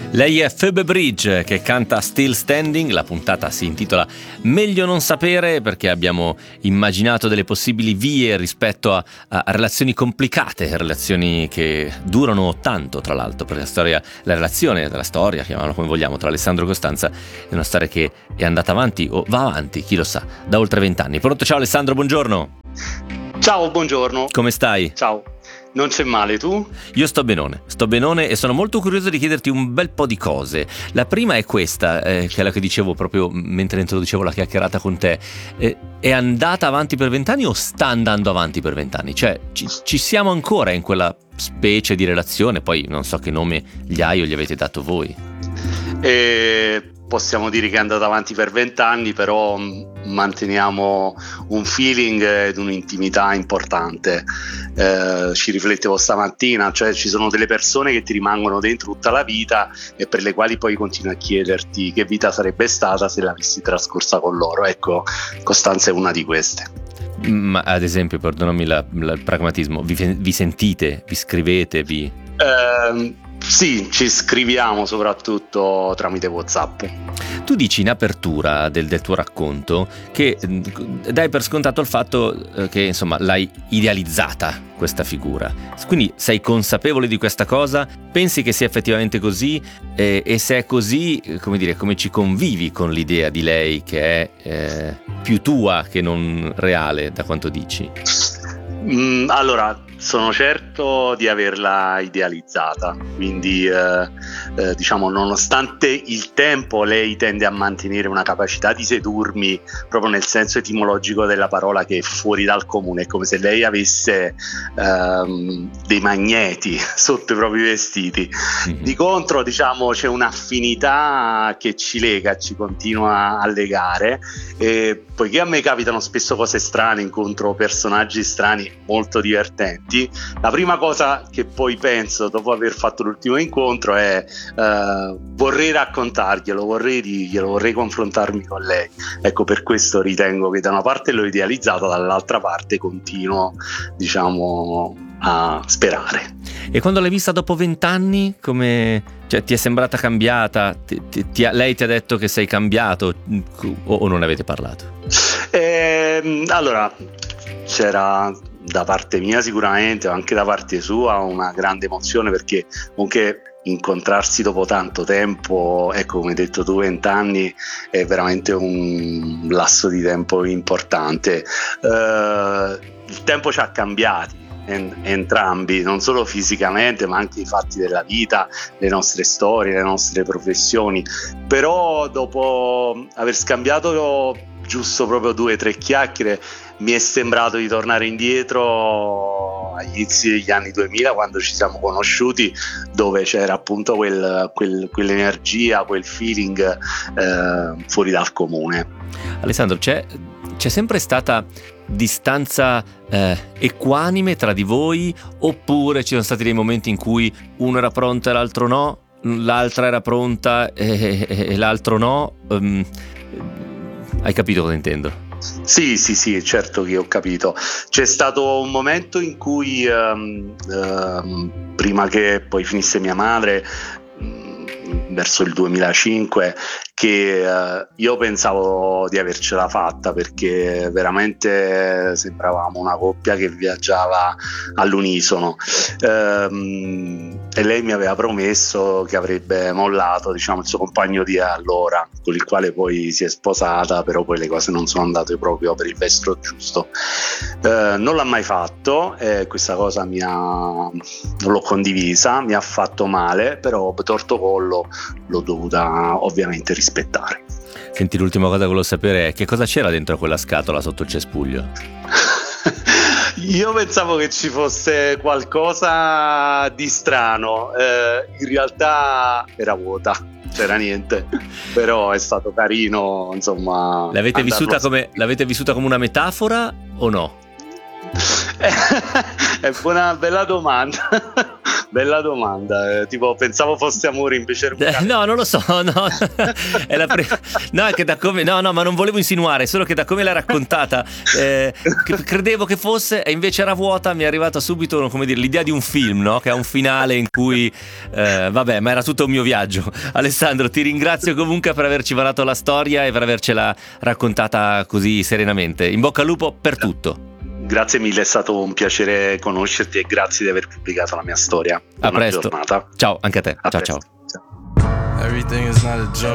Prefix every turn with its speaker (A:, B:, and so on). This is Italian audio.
A: Lei è Phoebe Bridge che canta Still Standing. La puntata si intitola Meglio non sapere, perché abbiamo immaginato delle possibili vie rispetto a relazioni complicate, relazioni che durano tanto, tra l'altro, perché la storia, chiamiamola come vogliamo, tra Alessandro e Costanza è una storia che è andata avanti o va avanti, chi lo sa, da oltre 20 anni. Pronto? Ciao Alessandro, buongiorno.
B: Ciao, buongiorone.
A: Come stai?
B: Ciao. Non c'è male, tu?
A: Io sto benone e sono molto curioso di chiederti un bel po' di cose. La prima è questa, che è la che dicevo proprio mentre introducevo la chiacchierata con te. È andata avanti per 20 anni o sta andando avanti per 20 anni? Cioè, ci siamo ancora in quella specie di relazione? Poi non so che nome gli hai o gli avete dato voi.
B: Possiamo dire che è andata avanti per 20 anni, però manteniamo un feeling ed un'intimità importante. Ci riflettevo stamattina, cioè ci sono delle persone che ti rimangono dentro tutta la vita e per le quali poi continui a chiederti che vita sarebbe stata se l'avessi trascorsa con loro. Ecco, Costanza è una di queste.
A: Ma ad esempio, perdonami il pragmatismo, vi sentite, vi scrivete,
B: Sì, ci scriviamo soprattutto tramite WhatsApp.
A: Tu dici in apertura del tuo racconto che dai per scontato il fatto che insomma l'hai idealizzata questa figura, quindi sei consapevole di questa cosa, pensi che sia effettivamente così e se è così, come dire, come ci convivi con l'idea di lei che è più tua che non reale, da quanto dici?
B: Allora, sono certo di averla idealizzata, quindi diciamo, nonostante il tempo, lei tende a mantenere una capacità di sedurmi proprio nel senso etimologico della parola, che è fuori dal comune. È come se lei avesse dei magneti sotto i propri vestiti. Di contro, diciamo, c'è un'affinità che ci lega, ci continua a legare, e poiché a me capitano spesso cose strane, incontro personaggi strani molto divertenti, la prima cosa che poi penso dopo aver fatto l'ultimo incontro è vorrei raccontarglielo, vorrei dirglielo, vorrei confrontarmi con lei. Ecco, per questo ritengo che da una parte l'ho idealizzata, dall'altra parte continuo, diciamo, a sperare.
A: E quando l'hai vista dopo 20 anni, come, cioè, ti è sembrata cambiata? Lei ti ha detto che sei cambiato o non avete parlato?
B: Allora, c'era da parte mia sicuramente, anche da parte sua, una grande emozione, perché comunque incontrarsi dopo tanto tempo, ecco, come hai detto tu, 20 anni è veramente un lasso di tempo importante. Il tempo ci ha cambiati entrambi, non solo fisicamente ma anche i fatti della vita, le nostre storie, le nostre professioni, però dopo aver scambiato giusto proprio 2 o 3 chiacchiere mi è sembrato di tornare indietro agli inizi degli anni 2000, quando ci siamo conosciuti, dove c'era appunto quell'energia, quel feeling fuori dal comune.
A: Alessandro, c'è sempre stata distanza equanime tra di voi, oppure ci sono stati dei momenti in cui uno era pronto e l'altro no, l'altra era pronta e l'altro no? Hai capito cosa intendo?
B: Sì, certo che ho capito. C'è stato un momento in cui prima che poi finisse mia madre, verso il 2005, che io pensavo di avercela fatta, perché veramente sembravamo una coppia che viaggiava all'unisono, e lei mi aveva promesso che avrebbe mollato, diciamo, il suo compagno di allora, con il quale poi si è sposata, però poi le cose non sono andate proprio per il verso giusto. Non l'ha mai fatto, e questa cosa non l'ho condivisa, mi ha fatto male, però torto collo l'ho dovuta ovviamente rispettare.
A: Senti, l'ultima cosa che volevo sapere è che cosa c'era dentro quella scatola sotto il cespuglio?
B: Io pensavo che ci fosse qualcosa di strano, in realtà era vuota, c'era niente, però è stato carino, insomma.
A: L'avete vissuta come una metafora o no?
B: È una bella domanda. Bella domanda. Tipo, pensavo fosse amore, invece era
A: No, non lo so, no. È no, è che da come no, ma non volevo insinuare, solo che da come l'ha raccontata credevo che fosse, e invece era vuota. Mi è arrivata subito, come dire, l'idea di un film, no? Che ha un finale in cui vabbè, ma era tutto un mio viaggio. Alessandro, ti ringrazio comunque per averci varato la storia e per avercela raccontata così serenamente. In bocca al lupo per tutto.
B: Grazie mille, è stato un piacere conoscerti e grazie di aver pubblicato la mia storia.
A: A presto.
B: Giornata.
A: Ciao, anche a te.
B: A
A: ciao
B: presto.
A: ciao.
C: Everything is not a joke.